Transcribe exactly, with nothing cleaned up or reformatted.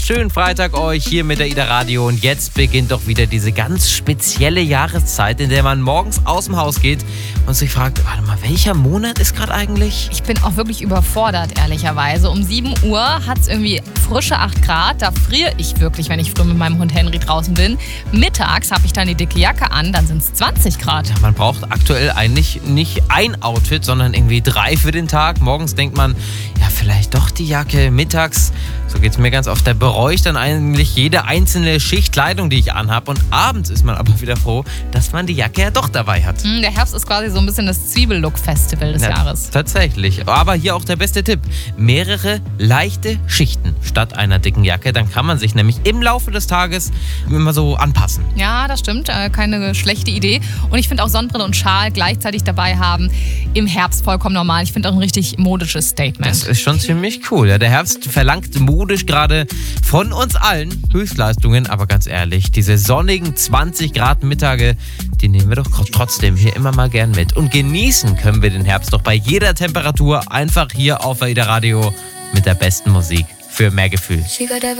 schönen Freitag euch hier mit der Ida Radio. Und jetzt beginnt doch wieder diese ganz spezielle Jahreszeit, in der man morgens aus dem Haus geht und sich fragt, warte mal, welcher Monat ist gerade eigentlich? Ich bin auch wirklich überfordert, ehrlicherweise. Um sieben Uhr hat es irgendwie frische acht Grad. Da friere ich wirklich, wenn ich früh mit meinem Hund Henry draußen bin. Mittags habe ich dann die dicke Jacke an, dann sind es zwanzig Grad. Ja, man braucht aktuell eigentlich nicht ein Outfit, sondern irgendwie drei für den Tag. Morgens denkt man, ja, vielleicht doch die Jacke. Mittags, so geht es mir ganz oft, da bereue ich dann eigentlich jede einzelne Schicht Kleidung, die ich anhabe. Und abends ist man aber wieder froh, dass man die Jacke ja doch dabei hat. Der Herbst ist quasi so ein bisschen das Zwiebellook-Festival des ja, Jahres. Tatsächlich. Aber hier auch der beste Tipp. Mehrere leichte Schichten statt einer dicken Jacke. Dann kann man sich nämlich im Laufe des Tages immer so anpassen. Ja, das stimmt. Keine schlechte Idee. Und ich finde auch Sonnenbrille und Schal gleichzeitig dabei haben im Herbst vollkommen normal. Ich finde auch ein richtig modisches Statement. Das ist schon ziemlich cool. Ja, der Herbst verlangt modisch gerade von uns allen Höchstleistungen. Aber ganz ehrlich, diese sonnigen zwanzig Grad Mittage, die nehmen wir doch trotzdem hier immer mal gern mit. Und genießen können wir den Herbst doch bei jeder Temperatur einfach hier auf Ida Radio mit der besten Musik für mehr Gefühl.